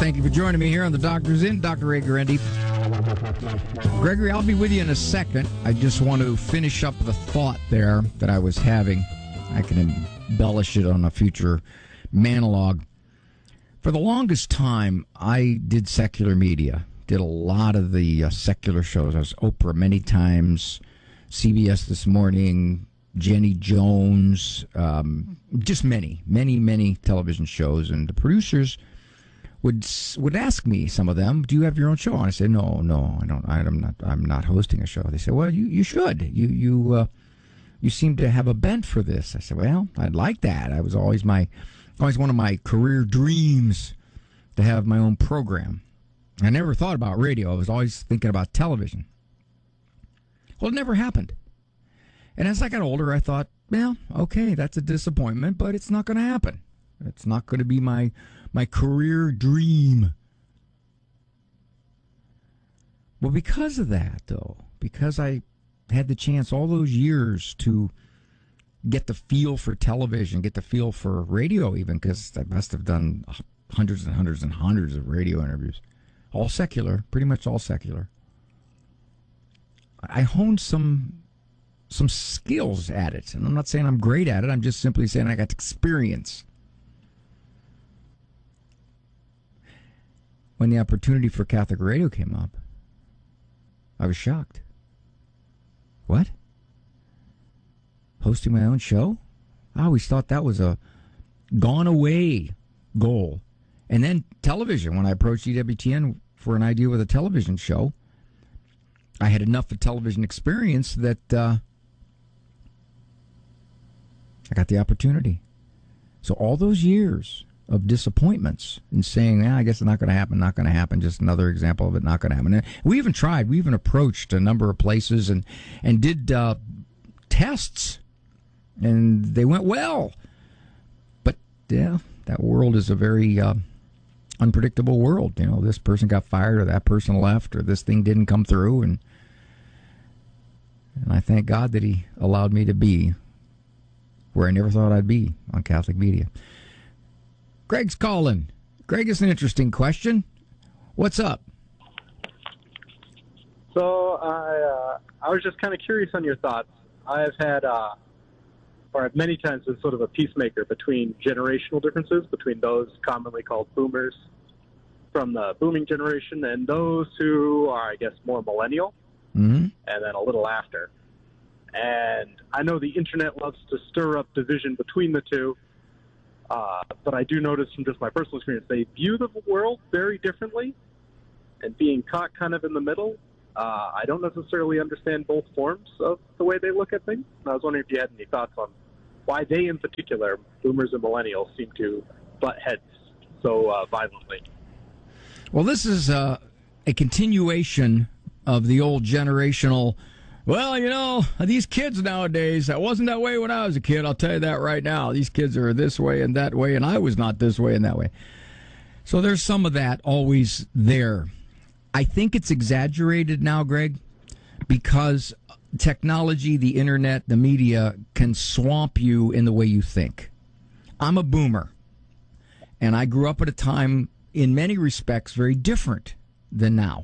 Thank you for joining me here on The Doctor's In. Dr. Ray Guarendi. Gregory, I'll be with you in a second. I just want to finish up the thought there that I was having. I can embellish it on a future monologue. For the longest time, I did secular media, did a lot of the secular shows. I was Oprah many times, CBS This Morning, Jenny Jones, just many television shows. And the producers would ask me, some of them, do you have your own show? And I said, no, I don't. I'm not hosting a show. They said, well, you should. You seem to have a bent for this. I said, well, I'd like that. I was always one of my career dreams to have my own program. I never thought about radio. I was always thinking about television. Well, it never happened. And as I got older, I thought, well, okay, that's a disappointment, but it's not going to happen. It's not going to be my career dream. Well, because of that, though, because I had the chance all those years to get the feel for television, get the feel for radio even, because I must have done hundreds and hundreds and hundreds of radio interviews, all secular, pretty much all secular. I honed some skills at it, and I'm not saying I'm great at it. I'm just simply saying I got experience. When the opportunity for Catholic radio came up, I was shocked. What? Hosting my own show? I always thought that was a gone-away goal. And then television, when I approached EWTN for an idea with a television show, I had enough of television experience that I got the opportunity. So all those years of disappointments and saying, I guess it's not going to happen, just another example of it not going to happen. And we even tried. We even approached a number of places and did tests, and they went well. But, yeah, that world is a very unpredictable world. You know, this person got fired or that person left or this thing didn't come through. And I thank God that he allowed me to be where I never thought I'd be on Catholic media. Greg's calling. Greg, it's an interesting question. What's up? So I was just kind of curious on your thoughts. I've had, or I've many times been sort of a peacemaker between generational differences, between those commonly called boomers from the booming generation and those who are, I guess, more millennial, and then a little after. And I know the internet loves to stir up division between the two. But I do notice from just my personal experience, they view the world very differently, and being caught kind of in the middle, I don't necessarily understand both forms of the way they look at things. And I was wondering if you had any thoughts on why they, in particular, boomers and millennials, seem to butt heads so violently. Well, this is a continuation of the old generational, well, you know, these kids nowadays, that wasn't that way when I was a kid. I'll tell you that right now. These kids are this way and that way, and I was not this way and that way. So there's some of that always there. I think it's exaggerated now, Greg, because technology, the internet, the media can swamp you in the way you think. I'm a boomer, and I grew up at a time, in many respects, very different than now.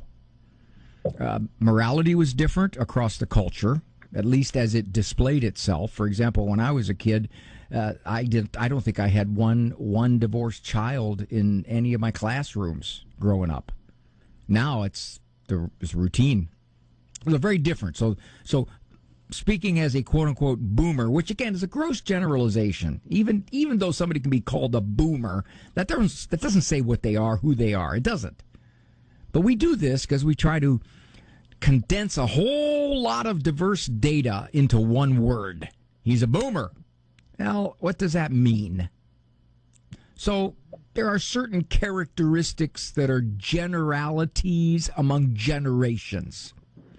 Morality was different across the culture, at least as it displayed itself. For example, when I was a kid, I don't think I had one divorced child in any of my classrooms growing up. Now it's routine. It was very different. So speaking as a quote unquote boomer, which again is a gross generalization, even though somebody can be called a boomer, that doesn't say what they are, who they are. It doesn't. But we do this because we try to condense a whole lot of diverse data into one word. He's a boomer. Now, what does that mean? So there are certain characteristics that are generalities among generations.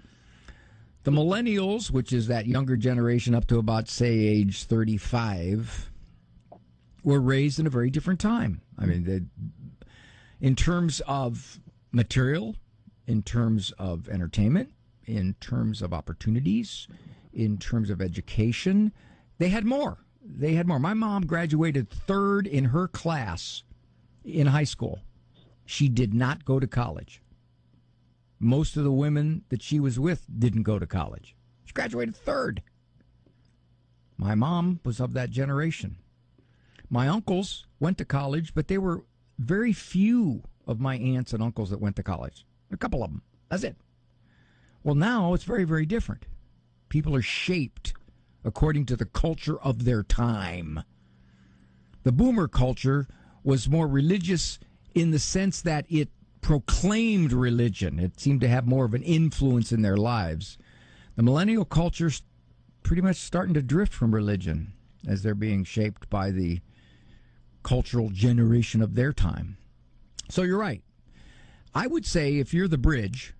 The millennials, which is that younger generation up to about, say, age 35, were raised in a very different time. I mean, in terms of material, in terms of entertainment, in terms of opportunities, in terms of education, they had more. My mom graduated third in her class in high school. She did not go to college. Most of the women that she was with didn't go to college. She graduated third. My mom was of that generation. My uncles went to college, but there were very few of my aunts and uncles that went to college. A couple of them. That's it. Well, now it's very, very different. People are shaped according to the culture of their time. The boomer culture was more religious in the sense that it proclaimed religion. It seemed to have more of an influence in their lives. The millennial culture's pretty much starting to drift from religion as they're being shaped by the cultural generation of their time. So you're right. I would say if you're the bridge,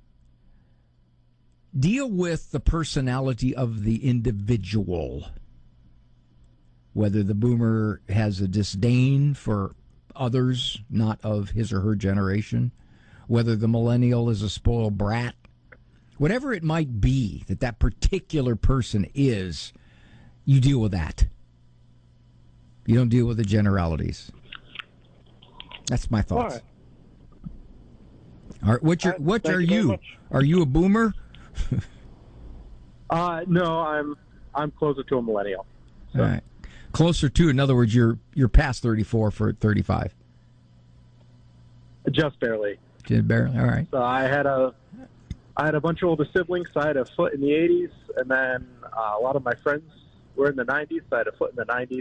deal with the personality of the individual. Whether the boomer has a disdain for others not of his or her generation, whether the millennial is a spoiled brat, whatever it might be that particular person is, you deal with that. You don't deal with the generalities. That's my thoughts. All right. What are you? Are you a boomer? No, I'm closer to a millennial. So. All right. Closer to, in other words, you're past 34 for 35. Just barely. Just barely. All right. So I had a bunch of older siblings. So I had a foot in the 80s, and then a lot of my friends were in the 90s. So I had a foot in the 90s,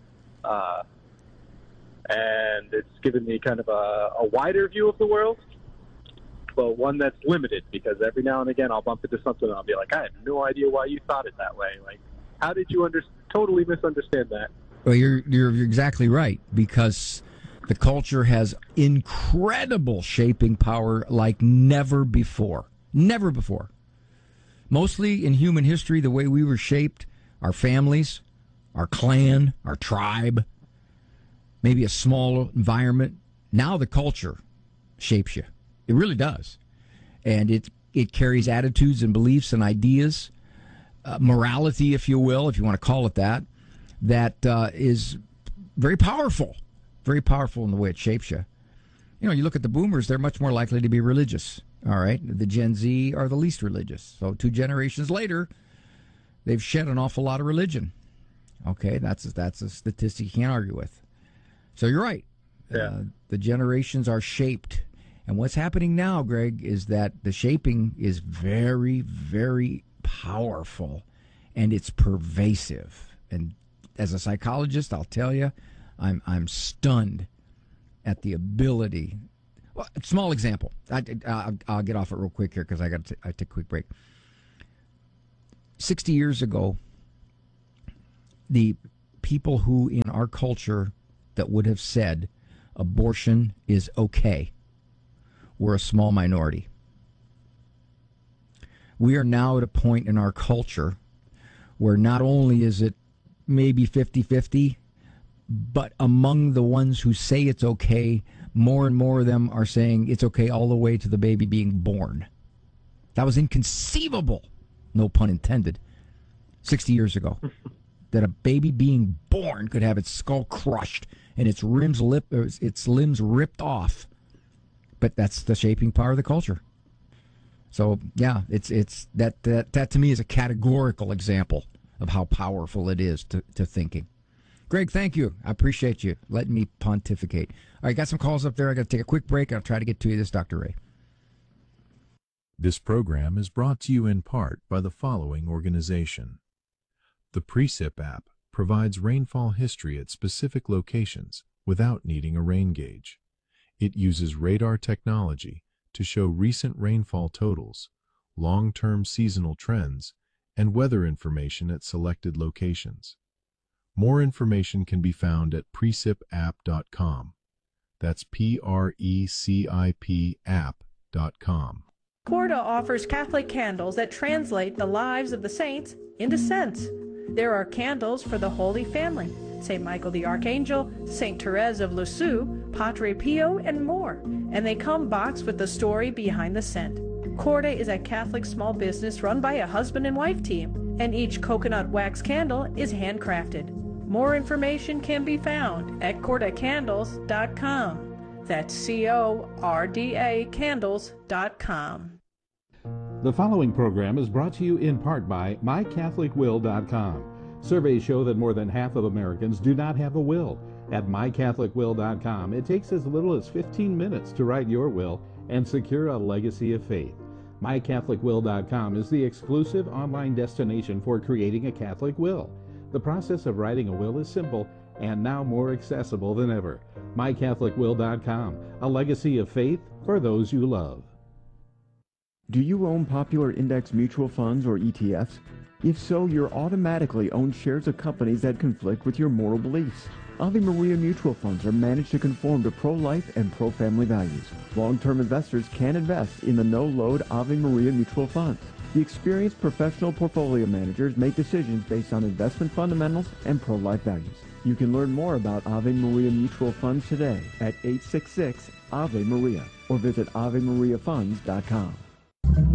and it's given me kind of a wider view of the world, but one that's limited because every now and again I'll bump into something and I'll be like, I had no idea why you thought it that way. Like, how did you totally misunderstand that? Well, you're exactly right, because the culture has incredible shaping power like never before. Never before. Mostly in human history, the way we were shaped, our families, our clan, our tribe, maybe a small environment. Now the culture shapes you. It really does. And it carries attitudes and beliefs and ideas, morality, if you will, if you want to call it that is very powerful in the way it shapes you. You know, you look at the boomers, they're much more likely to be religious. All right. The Gen Z are the least religious. So 2 generations later, they've shed an awful lot of religion. Okay. That's a statistic you can't argue with. So you're right. Yeah. The generations are shaped. And what's happening now, Greg, is that the shaping is very, very powerful, and it's pervasive. And as a psychologist, I'll tell you, I'm stunned at the ability. Well, small example. I'll get off it real quick here because I take a quick break. 60 years ago, the people who in our culture that would have said abortion is okay were a small minority. We are now at a point in our culture where not only is it maybe 50-50, but among the ones who say it's okay, more and more of them are saying it's okay all the way to the baby being born. That was inconceivable, no pun intended, 60 years ago, that a baby being born could have its skull crushed and its limbs ripped off. But that's the shaping power of the culture. So yeah, it's that to me is a categorical example of how powerful it is to thinking. Greg, thank you. I appreciate you letting me pontificate. All right, got some calls up there. I got to take a quick break. I'll try to get to you. This is Dr. Ray. This program is brought to you in part by the following organization. The Precip app provides rainfall history at specific locations without needing a rain gauge. It uses radar technology to show recent rainfall totals, long-term seasonal trends, and weather information at selected locations. More information can be found at precipapp.com. That's PRECIP app.com. Corda offers Catholic candles that translate the lives of the saints into scents. There are candles for the Holy Family, St. Michael the Archangel, St. Therese of Lisieux, Padre Pio, and more. And they come boxed with the story behind the scent. Corda is a Catholic small business run by a husband and wife team, and each coconut wax candle is handcrafted. More information can be found at cordacandles.com. That's CORDA candles.com. The following program is brought to you in part by MyCatholicWill.com. Surveys show that more than half of Americans do not have a will. At MyCatholicWill.com, it takes as little as 15 minutes to write your will and secure a legacy of faith. MyCatholicWill.com is the exclusive online destination for creating a Catholic will. The process of writing a will is simple and now more accessible than ever. MyCatholicWill.com, a legacy of faith for those you love. Do you own popular index mutual funds or ETFs? If so, you're automatically own shares of companies that conflict with your moral beliefs. Ave Maria mutual funds are managed to conform to pro-life and pro-family values. Long-term investors can invest in the no-load Ave Maria mutual funds. The experienced professional portfolio managers make decisions based on investment fundamentals and pro-life values. You can learn more about Ave Maria mutual funds today at 866 Ave Maria or visit AveMariaFunds.com.